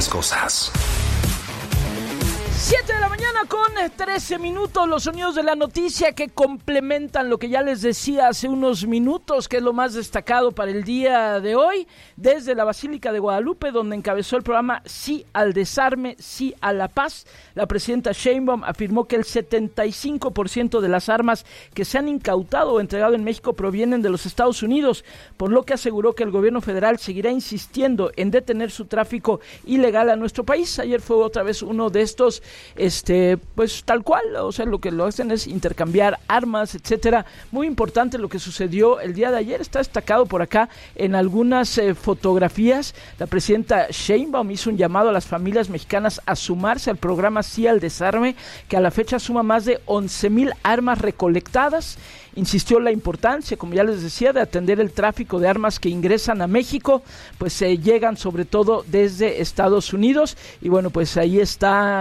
las cosas. 7 de la mañana con 13 minutos, los sonidos de la noticia que complementan lo que ya les decía hace unos minutos, que es lo más destacado para el día de hoy, desde la Basílica de Guadalupe, donde encabezó el programa Sí al Desarme, Sí a la Paz. La presidenta Sheinbaum afirmó que el 75% de las armas que se han incautado o entregado en México provienen de los Estados Unidos, por lo que aseguró que el gobierno federal seguirá insistiendo en detener su tráfico ilegal a nuestro país. Ayer fue otra vez uno de estos pues tal cual, o sea, lo que lo hacen es intercambiar armas, etcétera. Muy importante lo que sucedió el día de ayer, está destacado por acá en algunas fotografías. La presidenta Sheinbaum hizo un llamado a las familias mexicanas a sumarse al programa Sí al Desarme, que a la fecha suma más de 11,000 armas recolectadas. Insistió en la importancia, como ya les decía, de atender el tráfico de armas que ingresan a México, pues llegan sobre todo desde Estados Unidos, y bueno, pues ahí está